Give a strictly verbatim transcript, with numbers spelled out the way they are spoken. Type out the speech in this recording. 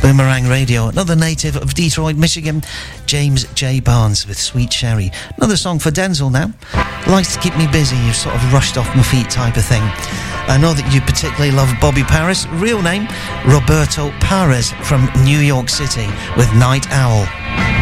Boomerang Radio, another native of Detroit, Michigan, James J. Barnes with Sweet Cherry. Another song for Denzel now. Likes to keep me busy, you sort of rushed off my feet type of thing. I know that you particularly love Bobby Paris. Real name, Roberto Paris from New York City with Night Owl.